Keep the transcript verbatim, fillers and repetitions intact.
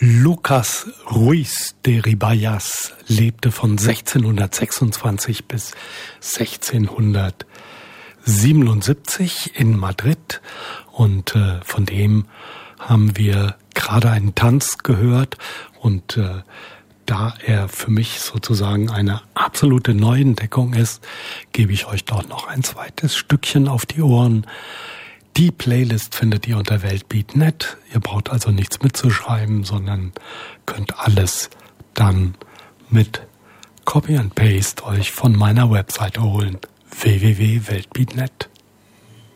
Lucas Ruiz de Ribayas lebte von sechzehnhundertsechsundzwanzig bis sechzehnhundertsiebenundsiebzig in Madrid und äh, von dem haben wir gerade einen Tanz gehört und äh, da er für mich sozusagen eine absolute Neuentdeckung ist, gebe ich euch doch noch ein zweites Stückchen auf die Ohren. Die Playlist findet ihr unter weltbeat punkt net. Ihr braucht also nichts mitzuschreiben, sondern könnt alles dann mit Copy and Paste euch von meiner Webseite holen. w w w punkt weltbeat punkt net